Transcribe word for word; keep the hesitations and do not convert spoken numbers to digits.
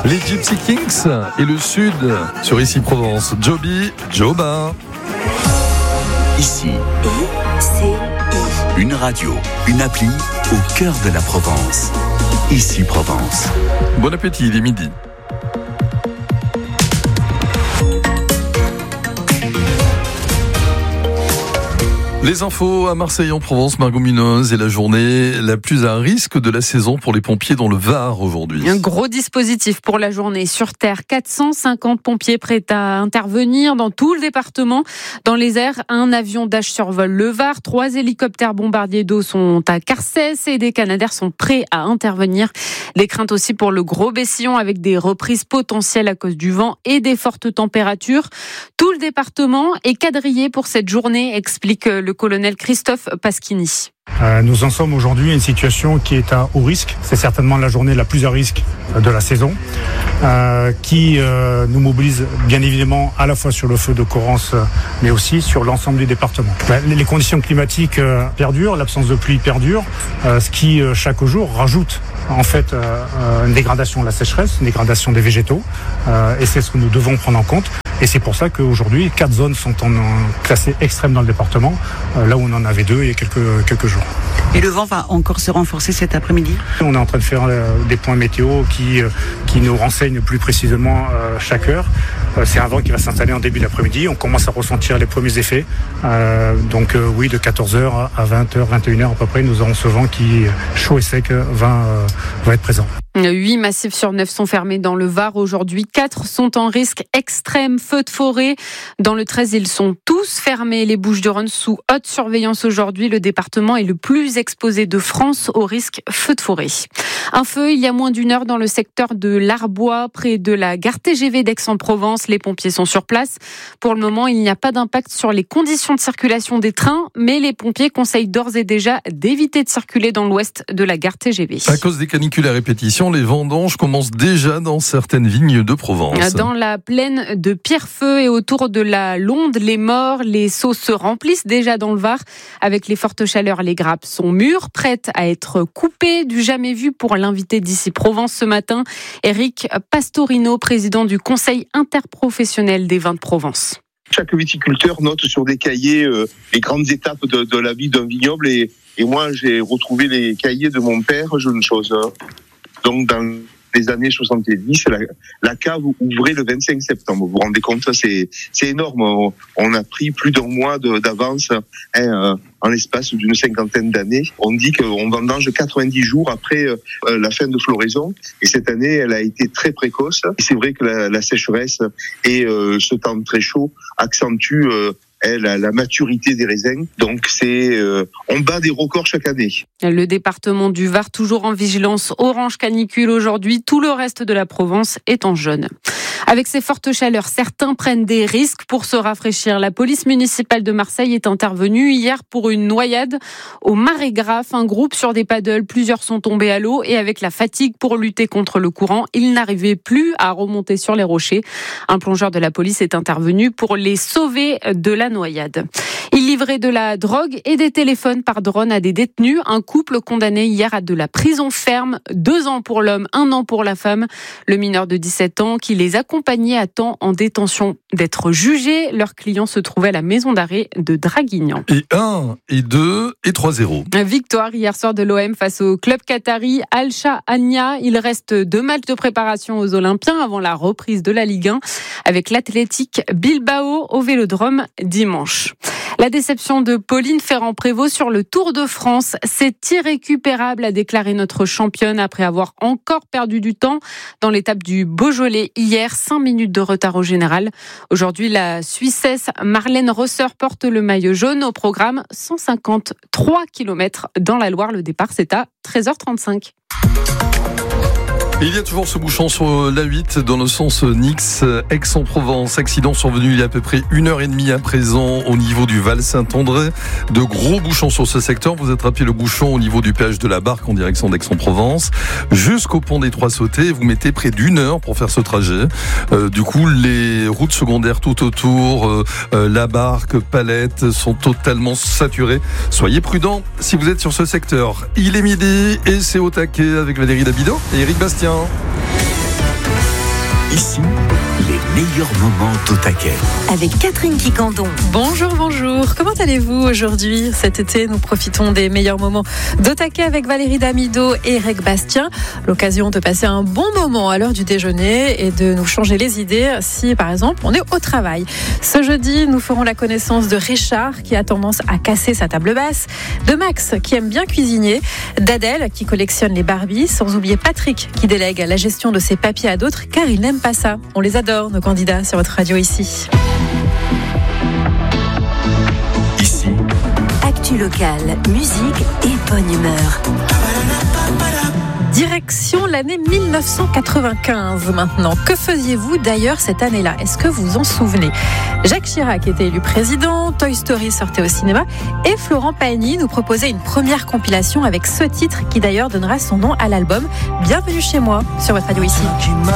Les Gypsy Kings et le Sud sur Ici Provence. Joby, Joba. Ici, une radio, une appli au cœur de la Provence. Ici Provence. Bon appétit, il est midi. Les infos à Marseille en Provence, Margot Munoz, et la journée la plus à risque de la saison pour les pompiers dans le Var aujourd'hui. Un gros dispositif pour la journée sur Terre. quatre cent cinquante pompiers prêts à intervenir dans tout le département. Dans les airs, un avion Dash survole le Var. Trois hélicoptères bombardiers d'eau sont à Carcès et des Canadair sont prêts à intervenir. Des craintes aussi pour le Gros Bessillon avec des reprises potentielles à cause du vent et des fortes températures. Tout le département est quadrillé pour cette journée, explique le colonel Christophe Paschini. Euh, nous en sommes aujourd'hui à une situation qui est à haut risque. C'est certainement la journée la plus à risque de la saison, euh, qui euh, nous mobilise bien évidemment à la fois sur le feu de Corrence, mais aussi sur l'ensemble du département. Les conditions climatiques euh, perdurent, l'absence de pluie perdure, euh, ce qui euh, chaque jour rajoute en fait euh, une dégradation de la sécheresse, une dégradation des végétaux, euh, et c'est ce que nous devons prendre en compte. Et c'est pour ça qu'aujourd'hui, quatre zones sont en, en classées extrêmes dans le département, euh, là où on en avait deux il y a quelques, quelques jours. Et le vent va encore se renforcer cet après-midi ? On est en train de faire euh, des points météo qui, euh, qui nous renseignent plus précisément euh, chaque heure. Euh, c'est un vent qui va s'installer en début d'après-midi. On commence à ressentir les premiers effets. Euh, donc euh, oui, de quatorze heures à vingt heures, vingt et une heures à peu près, nous aurons ce vent qui, chaud et sec, va, euh, va être présent. huit massifs sur neuf sont fermés dans le Var aujourd'hui. quatre sont en risque extrême feu de forêt. Dans le treize, ils sont tous fermés. Les Bouches-du-Rhône sous haute surveillance aujourd'hui. Le département est le plus exposé de France au risque feu de forêt. Un feu il y a moins d'une heure dans le secteur de l'Arbois, près de la gare T G V d'Aix-en-Provence. Les pompiers sont sur place. Pour le moment, il n'y a pas d'impact sur les conditions de circulation des trains, mais les pompiers conseillent d'ores et déjà d'éviter de circuler dans l'ouest de la gare T G V. À cause des canicules à répétition, les vendanges commencent déjà dans certaines vignes de Provence. Dans la plaine de Pierrefeu et autour de la Londe, les morts, les seaux se remplissent déjà dans le Var. Avec les fortes chaleurs, les grappes sont mûres, prêtes à être coupées. Du jamais vu pour l'invité d'Ici Provence ce matin, Eric Pastorino, président du Conseil interprofessionnel des vins de Provence. Chaque viticulteur note sur des cahiers euh, les grandes étapes de, de la vie d'un vignoble et, et moi j'ai retrouvé les cahiers de mon père, jeune chose. Donc dans les années soixante-dix, la, la cave ouvrait le vingt-cinq septembre. Vous vous rendez compte, c'est, c'est énorme. On, on a pris plus d'un mois de, d'avance hein, en l'espace d'une cinquantaine d'années. On dit qu'on vendange quatre-vingt-dix jours après euh, la fin de floraison. Et cette année, elle a été très précoce. Et c'est vrai que la, la sécheresse et euh, ce temps très chaud accentuent euh, La, la maturité des raisins. Donc c'est, euh, on bat des records chaque année. Le département du Var toujours en vigilance orange canicule aujourd'hui. Tout le reste de la Provence est en jaune. Avec ces fortes chaleurs, certains prennent des risques pour se rafraîchir. La police municipale de Marseille est intervenue hier pour une noyade au Marais Graf. Un groupe sur des paddles, plusieurs sont tombés à l'eau et avec la fatigue pour lutter contre le courant, ils n'arrivaient plus à remonter sur les rochers. Un plongeur de la police est intervenu pour les sauver de la noyade. Il livrait de la drogue et des téléphones par drone à des détenus. Un couple condamné hier à de la prison ferme, deux ans pour l'homme, un an pour la femme. Le mineur de dix-sept ans qui les accompagnait attend en détention d'être jugé. Leur client se trouvait à la maison d'arrêt de Draguignan. Et un, et deux, et trois zéro. Victoire hier soir de l'O M face au club qatari Al-Shahania. Il reste deux matchs de préparation aux Olympiens avant la reprise de la Ligue un avec l'Athletic Bilbao au Vélodrome dimanche. La déception de Pauline Ferrand-Prévot sur le Tour de France, c'est irrécupérable, a déclaré notre championne après avoir encore perdu du temps dans l'étape du Beaujolais hier, cinq minutes de retard au général. Aujourd'hui, la Suissesse Marlène Rosser porte le maillot jaune au programme cent cinquante-trois kilomètres dans la Loire. Le départ, c'est à treize heures trente-cinq. Il y a toujours ce bouchon sur l'A huit dans le sens Nix, Aix-en-Provence. Accident survenu il y a à peu près une heure et demie à présent au niveau du Val-Saint-André. De gros bouchons sur ce secteur. Vous attrapez le bouchon au niveau du péage de la Barque en direction d'Aix-en-Provence jusqu'au pont des Trois Sautés. Vous mettez près d'une heure pour faire ce trajet. Euh, du coup, les routes secondaires tout autour, euh, euh, la Barque, Palette, sont totalement saturées. Soyez prudents si vous êtes sur ce secteur. Il est midi et c'est au taquet avec Valérie Dabido et Eric Bastien. Ici, les meilleurs moments d'Au Taquet. Avec Catherine Quicandon. Bonjour, bonjour. Comment allez-vous aujourd'hui ? Cet été, nous profitons des meilleurs moments d'Au Taquet avec Valérie Damido et Eric Bastien. L'occasion de passer un bon moment à l'heure du déjeuner et de nous changer les idées si, par exemple, on est au travail. Ce jeudi, nous ferons la connaissance de Richard qui a tendance à casser sa table basse, de Max qui aime bien cuisiner, d'Adèle qui collectionne les Barbies, sans oublier Patrick qui délègue la gestion de ses papiers à d'autres car il n'aime pas ça. On les adore, nos candidats, sur votre radio ici. Ici, Actu locale, musique et bonne humeur. Direction l'année mille neuf cent quatre-vingt-quinze maintenant. Que faisiez-vous d'ailleurs cette année-là ? Est-ce que vous vous en souvenez ? Jacques Chirac était élu président, Toy Story sortait au cinéma et Florent Pagny nous proposait une première compilation avec ce titre qui d'ailleurs donnera son nom à l'album Bienvenue chez moi sur votre radio ici.